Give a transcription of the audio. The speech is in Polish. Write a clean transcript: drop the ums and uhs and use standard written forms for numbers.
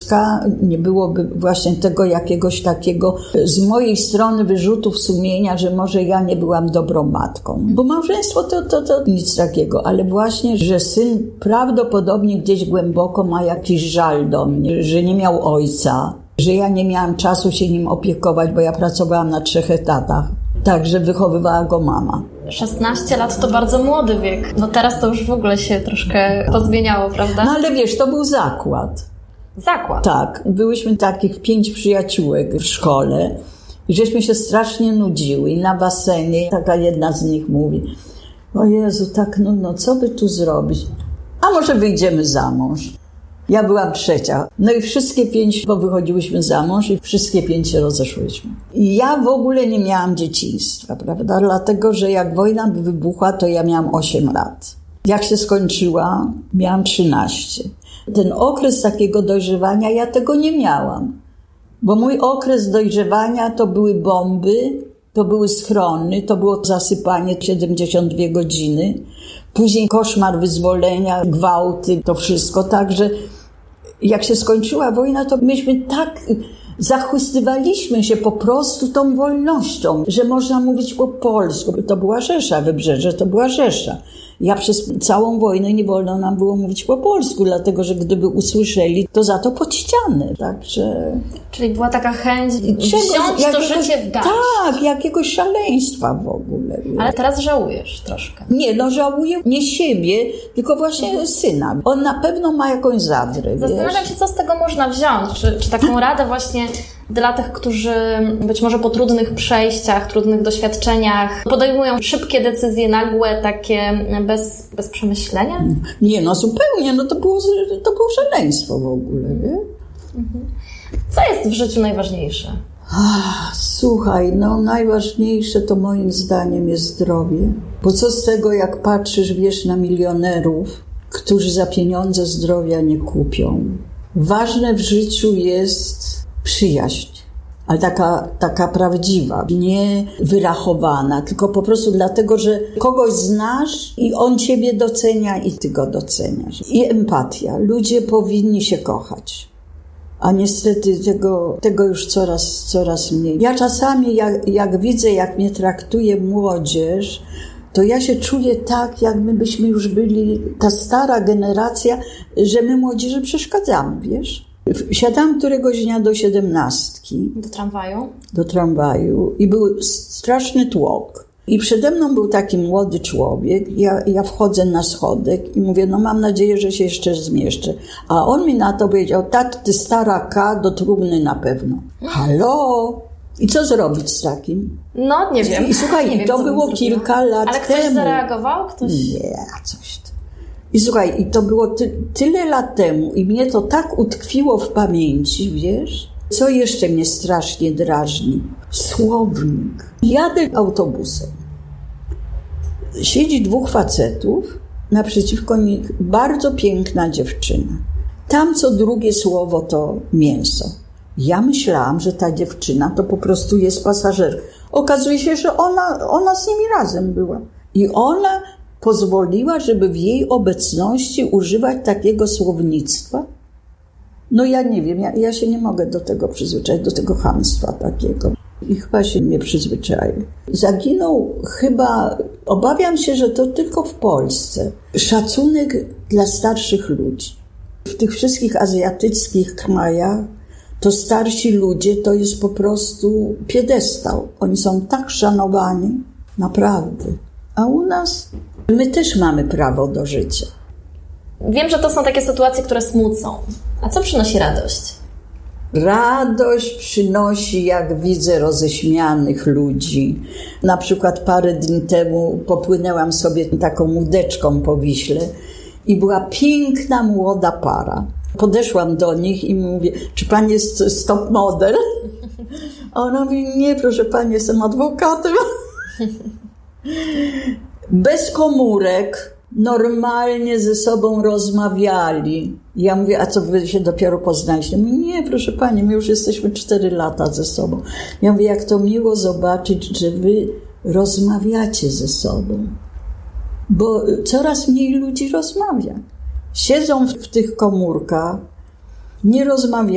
dziecka, nie byłoby właśnie tego jakiegoś takiego z mojej strony wyrzutów sumienia, że może ja nie byłam dobrą matką. Bo małżeństwo to nic takiego, ale właśnie, że syn prawdopodobnie gdzieś głęboko ma jakiś żal do mnie, że nie miał ojca, że ja nie miałam czasu się nim opiekować, bo ja pracowałam na 3 etatach. Także wychowywała go mama. 16 lat to bardzo młody wiek. No teraz to już w ogóle się troszkę pozmieniało, prawda? No ale wiesz, to był zakład. Zakład? Tak. Byłyśmy takich 5 przyjaciółek w szkole i żeśmy się strasznie nudziły. I na basenie taka jedna z nich mówi: o Jezu, tak nudno, co by tu zrobić? A może wyjdziemy za mąż? Ja byłam 3. No i wszystkie 5 wychodziłyśmy za mąż i wszystkie 5 się rozeszłyśmy. I ja w ogóle nie miałam dzieciństwa, prawda? Dlatego, że jak wojna wybuchła, to ja miałam 8 lat. Jak się skończyła, miałam 13. Ten okres takiego dojrzewania, ja tego nie miałam. Bo mój okres dojrzewania to były bomby, to były schrony, to było zasypanie 72 godziny. Później koszmar wyzwolenia, gwałty, to wszystko. Także jak się skończyła wojna, to myśmy tak zachwystywaliśmy się po prostu tą wolnością, że można mówić po polsku. To była Rzesza, Wybrzeże to była Rzesza. Ja przez całą wojnę nie wolno nam było mówić po polsku, dlatego że gdyby usłyszeli, to za to pod ścianę. Także... Czyli była taka chęć wziąć to życie w garść. Tak, jakiegoś szaleństwa w ogóle. Ale teraz żałujesz troszkę. Nie, no żałuję nie siebie, tylko właśnie syna. On na pewno ma jakąś zadrę. Zastanawiam się, co z tego można wziąć. Czy taką radę właśnie dla tych, którzy być może po trudnych przejściach, trudnych doświadczeniach podejmują szybkie decyzje, nagłe, takie bez przemyślenia? Nie, no zupełnie. No to było szaleństwo w ogóle, nie? Co jest w życiu najważniejsze? Słuchaj, no najważniejsze to moim zdaniem jest zdrowie. Bo co z tego, jak patrzysz, wiesz, na milionerów, którzy za pieniądze zdrowia nie kupią. Ważne w życiu jest przyjaźń, ale taka prawdziwa, nie wyrachowana, tylko po prostu dlatego, że kogoś znasz i on ciebie docenia i ty go doceniasz. I empatia. Ludzie powinni się kochać. A niestety tego już coraz mniej. Ja czasami, jak widzę, jak mnie traktuje młodzież, to ja się czuję tak, jak my byśmy już byli, ta stara generacja, że my młodzieży przeszkadzamy, wiesz? Siadałam któregoś dnia do 17. Do tramwaju i był straszny tłok. I przede mną był taki młody człowiek. Ja wchodzę na schodek i mówię, no mam nadzieję, że się jeszcze zmieszczę. A on mi na to powiedział, ty stara K, do trumny na pewno. Halo? I co zrobić z takim? No, nie wiem. I słuchaj, to było kilka lat temu. Ale ktoś zareagował? Nie, coś tam. I słuchaj, i to było tyle lat temu i mnie to tak utkwiło w pamięci, wiesz? Co jeszcze mnie strasznie drażni? Słownik. Jadę autobusem. Siedzi 2 facetów, naprzeciwko nich bardzo piękna dziewczyna. Tam co drugie słowo to mięso. Ja myślałam, że ta dziewczyna to po prostu jest pasażer. Okazuje się, że ona z nimi razem była. I ona pozwoliła, żeby w jej obecności używać takiego słownictwa? No ja nie wiem, ja się nie mogę do tego przyzwyczaić, do tego chamstwa takiego. I chyba się nie przyzwyczaił. Zaginął chyba, obawiam się, że to tylko w Polsce, szacunek dla starszych ludzi. W tych wszystkich azjatyckich krajach to starsi ludzie to jest po prostu piedestał. Oni są tak szanowani, naprawdę. A u nas my też mamy prawo do życia. Wiem, że to są takie sytuacje, które smucą. A co przynosi radość? Radość przynosi, jak widzę roześmianych ludzi. Na przykład parę dni temu popłynęłam sobie taką łódeczką po Wiśle i była piękna, młoda para. Podeszłam do nich i mówię, czy pani jest top model? A ona mówi, nie, proszę pani, jestem adwokatem. Bez komórek, normalnie ze sobą rozmawiali. Ja mówię, a co wy się dopiero poznaliście? Mówi, nie, proszę pani, my już jesteśmy 4 lata ze sobą. Ja mówię, jak to miło zobaczyć, że wy rozmawiacie ze sobą. Bo coraz mniej ludzi rozmawia. Siedzą w tych komórkach, nie rozmawiają.